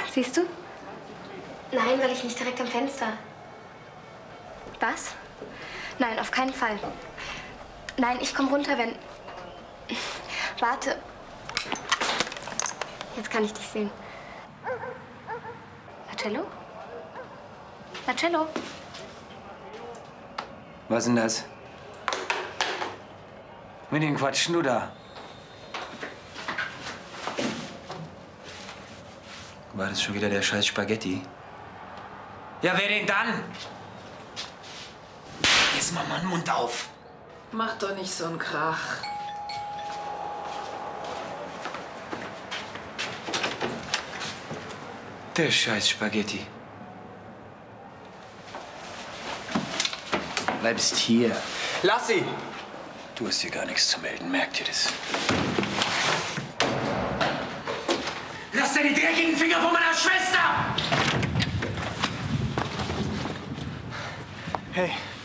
Siehst du? Nein, weil ich nicht direkt am Fenster. Was? Nein, auf keinen Fall. Nein, ich komme runter, wenn... Warte. Jetzt kann ich dich sehen. Marcello? Marcello? Was denn das? Mit dem quatschst du da? War das schon wieder der scheiß Spaghetti? Ja, wer denn dann? Jetzt mach mal den Mund auf. Mach doch nicht so einen Krach. Der scheiß Spaghetti. Bleibst hier. Lass sie! Du hast hier gar nichts zu melden, merkt ihr das? Lass deine dreckigen Finger von meiner Schwester! Hey,